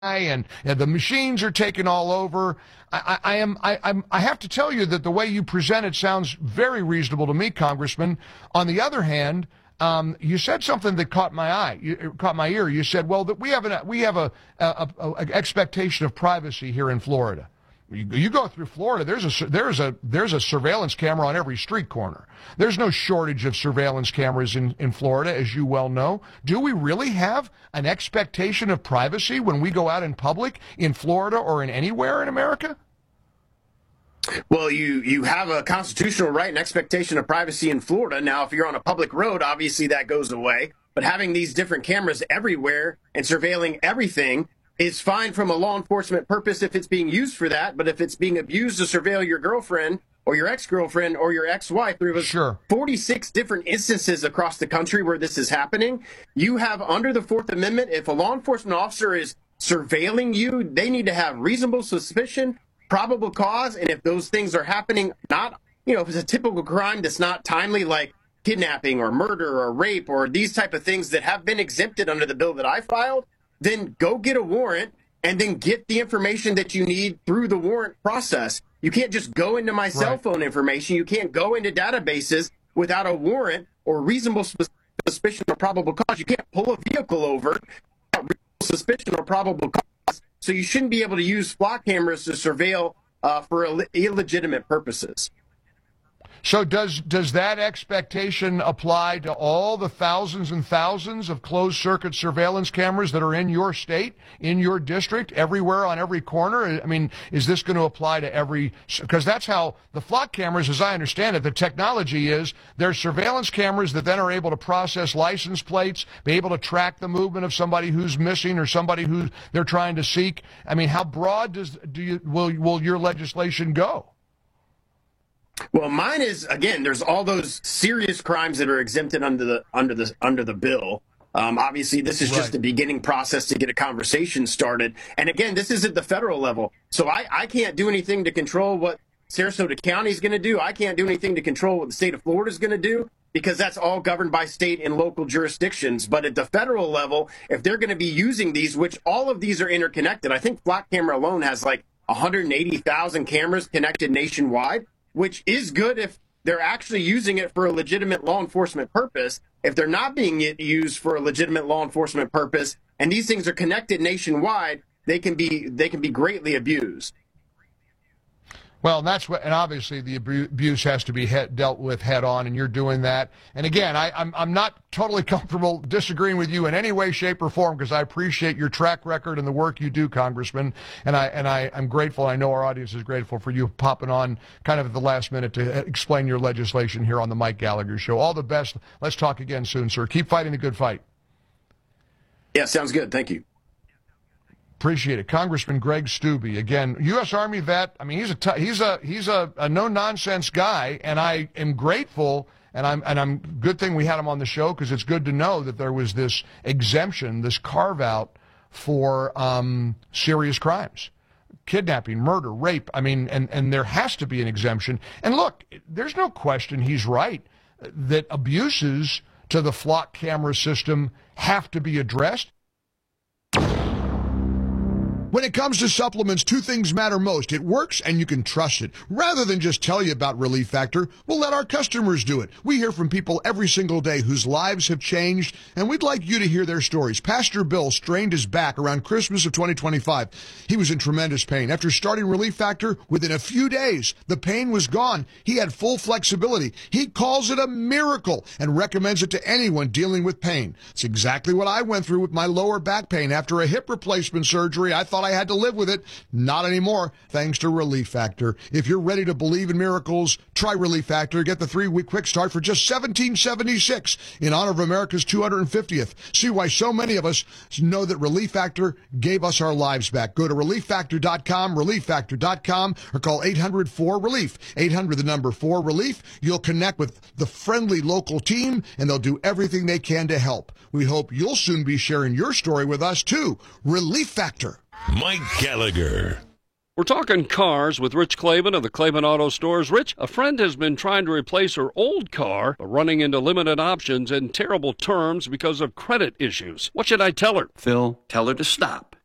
and the machines are taking all over. I have to tell you that the way you present it sounds very reasonable to me, Congressman. On the other hand, you said something that caught my ear. You said, well, that we have a expectation of privacy here in Florida. You go through Florida, there's a surveillance camera on every street corner. There's no shortage of surveillance cameras in Florida, as you well know. Do we really have an expectation of privacy when we go out in public in Florida or in anywhere in America? Well, you have a constitutional right and expectation of privacy in Florida. Now, if you're on a public road, obviously that goes away. But having these different cameras everywhere and surveilling everything is fine from a law enforcement purpose if it's being used for that. But if it's being abused to surveil your girlfriend or your ex-girlfriend or your ex-wife, there was 46 different instances across the country where this is happening. You have, under the Fourth Amendment, if a law enforcement officer is surveilling you, they need to have reasonable suspicion, probable cause, and if those things are happening, not, if it's a typical crime that's not timely, like kidnapping or murder or rape or these type of things that have been exempted under the bill that I filed, then go get a warrant and then get the information that you need through the warrant process. You can't just go into my cell phone information. You can't go into databases without a warrant or reasonable suspicion or probable cause. You can't pull a vehicle over without reasonable suspicion or probable cause. So you shouldn't be able to use flock cameras to surveil for illegitimate purposes. So does that expectation apply to all the thousands and thousands of closed-circuit surveillance cameras that are in your state, in your district, everywhere on every corner? I mean, is this going to apply to every – because that's how the flock cameras, as I understand it, the technology is they're surveillance cameras that then are able to process license plates, be able to track the movement of somebody who's missing or somebody who they're trying to seek. I mean, how broad will your legislation go? Well, mine is, again, there's all those serious crimes that are exempted under the bill. Obviously, this is just the beginning process to get a conversation started. And again, this is at the federal level. So I can't do anything to control what Sarasota County is going to do. I can't do anything to control what the state of Florida is going to do, because that's all governed by state and local jurisdictions. But at the federal level, if they're going to be using these, which all of these are interconnected, I think Flock Camera alone has like 180,000 cameras connected nationwide, which is good if they're actually using it for a legitimate law enforcement purpose. If they're not being used for a legitimate law enforcement purpose, and these things are connected nationwide, they can be greatly abused. Well, and obviously the abuse has to be dealt with head on, and you're doing that. And again, I'm not totally comfortable disagreeing with you in any way, shape, or form, because I appreciate your track record and the work you do, Congressman. And I'm grateful. I know our audience is grateful for you popping on kind of at the last minute to explain your legislation here on the Mike Gallagher Show. All the best. Let's talk again soon, sir. Keep fighting the good fight. Yeah, sounds good. Thank you. Appreciate it. Congressman Greg Steube, again, U.S. Army vet. I mean, he's a no-nonsense guy, and I am grateful, and I'm good thing we had him on the show, because it's good to know that there was this exemption, this carve-out for serious crimes. Kidnapping, murder, rape. I mean, and there has to be an exemption. And look, there's no question he's right that abuses to the flock camera system have to be addressed. When it comes to supplements, two things matter most. It works and you can trust it. Rather than just tell you about Relief Factor, we'll let our customers do it. We hear from people every single day whose lives have changed, and we'd like you to hear their stories. Pastor Bill strained his back around Christmas of 2025. He was in tremendous pain. After starting Relief Factor, within a few days, the pain was gone. He had full flexibility. He calls it a miracle and recommends it to anyone dealing with pain. It's exactly what I went through with my lower back pain. After a hip replacement surgery, I thought I had to live with it. Not anymore, thanks to Relief Factor. If you're ready to believe in miracles, try Relief Factor. Get the 3-week quick start for just $17.76 in honor of America's 250th. See why so many of us know that Relief Factor gave us our lives back. Go to ReliefFactor.com, ReliefFactor.com, or call 800-4-RELIEF. 800, the number 4-RELIEF. You'll connect with the friendly local team, and they'll do everything they can to help. We hope you'll soon be sharing your story with us, too. Relief Factor. Mike Gallagher. We're talking cars with Rich Claiborne of the Claiborne Auto Stores. Rich, a friend has been trying to replace her old car, but running into limited options and terrible terms because of credit issues. What should I tell her? Phil, tell her to stop.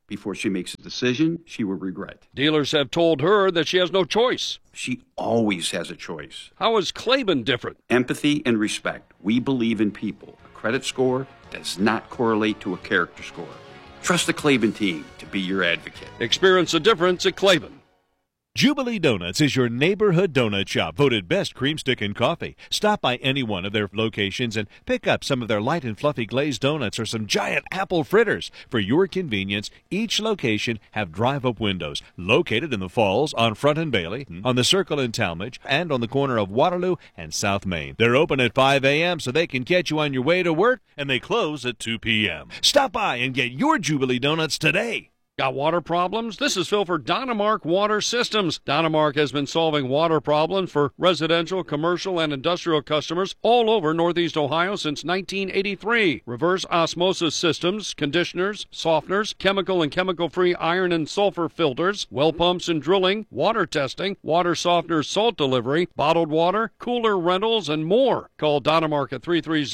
before she makes a decision she will regret. Dealers have told her that she has no choice. She always has a choice. How is Klaben different? Empathy and respect. We believe in people. A credit score does not correlate to a character score. Trust the Klaben team to be your advocate. Experience the difference at Klaben. Jubilee Donuts is your neighborhood donut shop, voted best cream stick and coffee. Stop by any one of their locations and pick up some of their light and fluffy glazed donuts or some giant apple fritters. For your convenience, each location have drive-up windows located in the Falls, on Front and Bailey, on the Circle in Talmadge, and on the corner of Waterloo and South Main. They're open at 5 a.m. so they can catch you on your way to work, and they close at 2 p.m. Stop by and get your Jubilee Donuts today. Got water problems? This is Phil for Dynamark Water Systems. Dynamark has been solving water problems for residential, commercial, and industrial customers all over Northeast Ohio since 1983. Reverse osmosis systems, conditioners, softeners, chemical and chemical-free iron and sulfur filters, well pumps and drilling, water testing, water softeners, salt delivery, bottled water, cooler rentals, and more. Call Dynamark at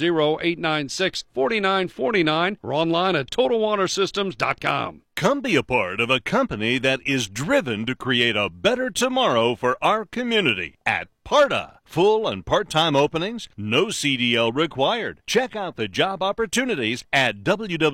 330-896-4949 or online at TotalWaterSystems.com. Come be a part of a company that is driven to create a better tomorrow for our community at Parta. Full and part-time openings, no CDL required. Check out the job opportunities at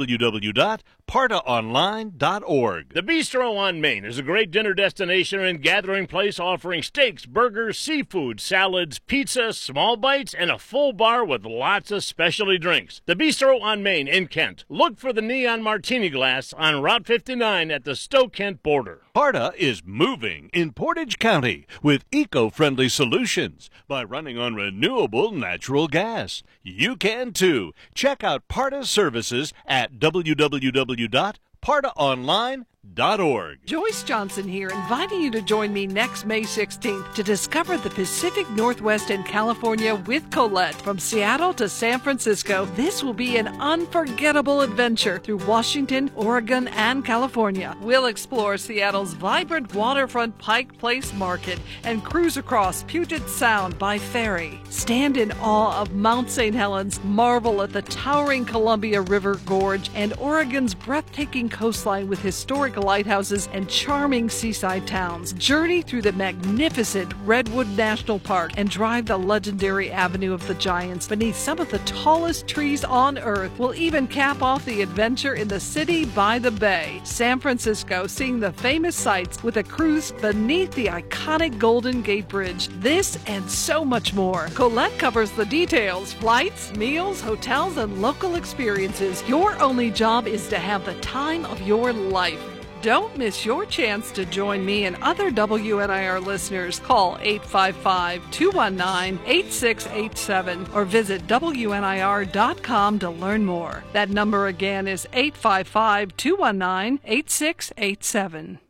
www.partaonline.org. The Bistro on Main is a great dinner destination and gathering place offering steaks, burgers, seafood, salads, pizza, small bites, and a full bar with lots of specialty drinks. The Bistro on Main in Kent. Look for the neon martini glass on Route 59 at the Stowe-Kent border. Parta is moving in Portage County with eco-friendly solutions by running on renewable natural gas. You can too. Check out Parta's services at www.partaonline.org. Joyce Johnson here, inviting you to join me next May 16th to discover the Pacific Northwest and California with Colette. From Seattle to San Francisco, this will be an unforgettable adventure through Washington, Oregon, and California. We'll explore Seattle's vibrant waterfront Pike Place Market and cruise across Puget Sound by ferry. Stand in awe of Mount St. Helens, marvel at the towering Columbia River Gorge, and Oregon's breathtaking coastline with historic lighthouses and charming seaside towns. Journey through the magnificent Redwood National Park and drive the legendary Avenue of the Giants beneath some of the tallest trees on Earth. We'll even cap off the adventure in the city by the bay. San Francisco, seeing the famous sights with a cruise beneath the iconic Golden Gate Bridge. This and so much more. Colette covers the details: flights, meals, hotels, and local experiences. Your only job is to have the time of your life. Don't miss your chance to join me and other WNIR listeners. Call 855-219-8687 or visit WNIR.com to learn more. That number again is 855-219-8687.